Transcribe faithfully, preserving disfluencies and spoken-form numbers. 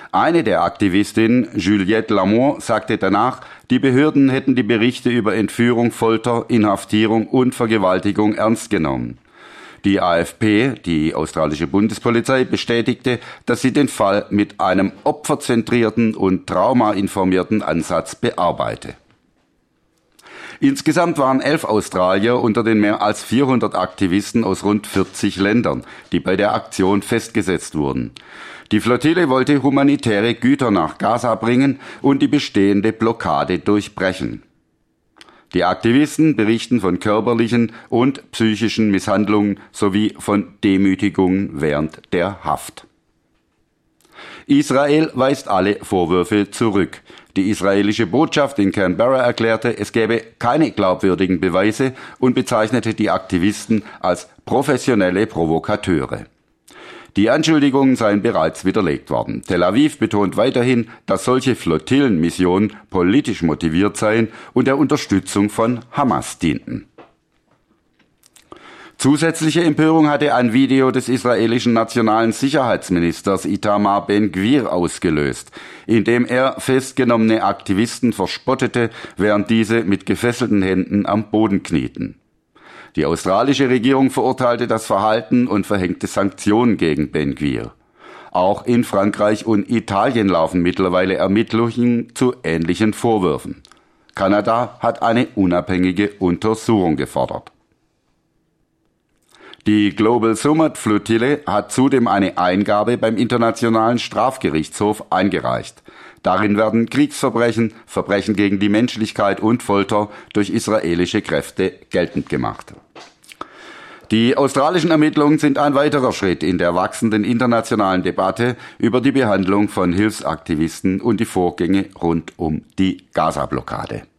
Eine der Aktivistinnen, Juliette Lamour, sagte danach, die Behörden hätten die Berichte über Entführung, Folter, Inhaftierung und Vergewaltigung ernst genommen. Die A F P, die australische Bundespolizei, bestätigte, dass sie den Fall mit einem opferzentrierten und traumainformierten Ansatz bearbeite. Insgesamt waren elf Australier unter den mehr als vierhundert Aktivisten aus rund vierzig Ländern, die bei der Aktion festgesetzt wurden. Die Flottille wollte humanitäre Güter nach Gaza bringen und die bestehende Blockade durchbrechen. Die Aktivisten berichten von körperlichen und psychischen Misshandlungen sowie von Demütigungen während der Haft. Israel weist alle Vorwürfe zurück. Die israelische Botschaft in Canberra erklärte, es gäbe keine glaubwürdigen Beweise und bezeichnete die Aktivisten als professionelle Provokateure. Die Anschuldigungen seien bereits widerlegt worden. Tel Aviv betont weiterhin, dass solche Flottillenmissionen politisch motiviert seien und der Unterstützung von Hamas dienten. Zusätzliche Empörung hatte ein Video des israelischen nationalen Sicherheitsministers Itamar Ben-Gvir ausgelöst, in dem er festgenommene Aktivisten verspottete, während diese mit gefesselten Händen am Boden knieten. Die australische Regierung verurteilte das Verhalten und verhängte Sanktionen gegen Ben-Gvir. Auch in Frankreich und Italien laufen mittlerweile Ermittlungen zu ähnlichen Vorwürfen. Kanada hat eine unabhängige Untersuchung gefordert. Die Global Summit Flottille hat zudem eine Eingabe beim Internationalen Strafgerichtshof eingereicht. Darin werden Kriegsverbrechen, Verbrechen gegen die Menschlichkeit und Folter durch israelische Kräfte geltend gemacht. Die australischen Ermittlungen sind ein weiterer Schritt in der wachsenden internationalen Debatte über die Behandlung von Hilfsaktivisten und die Vorgänge rund um die Gaza-Blockade.